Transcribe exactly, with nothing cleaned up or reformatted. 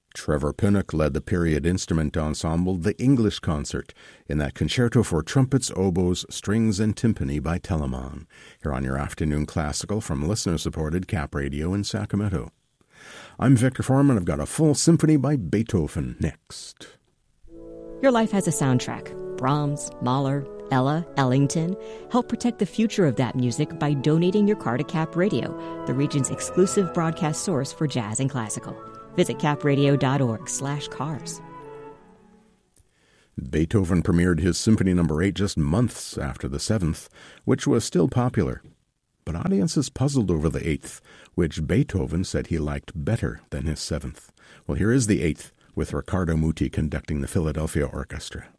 Trevor Pinnock led the period instrument ensemble The English Concert in that concerto for trumpets, oboes, strings, and timpani by Telemann, here on your afternoon classical from listener-supported Cap Radio in Sacramento. I'm Victor Foreman. I've got a full symphony by Beethoven next. Your life has a soundtrack. Brahms, Mahler, Ella, Ellington. Help protect the future of that music by donating your car to Cap Radio, the region's exclusive broadcast source for jazz and classical. Visit capradio.org slash cars. Beethoven premiered his Symphony Number eight just months after the seventh, which was still popular. But audiences puzzled over the eighth, which Beethoven said he liked better than his seventh. Well, here is the eighth, with Riccardo Muti conducting the Philadelphia Orchestra.